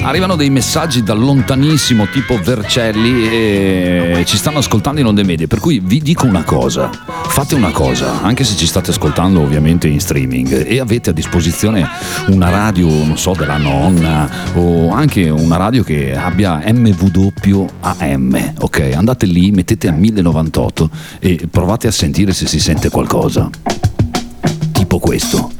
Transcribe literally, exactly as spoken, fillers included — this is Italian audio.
arrivano dei messaggi da lontanissimo tipo Vercelli e ci stanno ascoltando in onde medie, per cui vi dico una cosa, fate una cosa, anche se ci state ascoltando ovviamente in streaming e avete a disposizione una radio, non so, della nonna o anche una radio che abbia M W A M, ok? Andate lì, mettete a mille novantotto e provate a sentire se si sente qualcosa, tipo questo.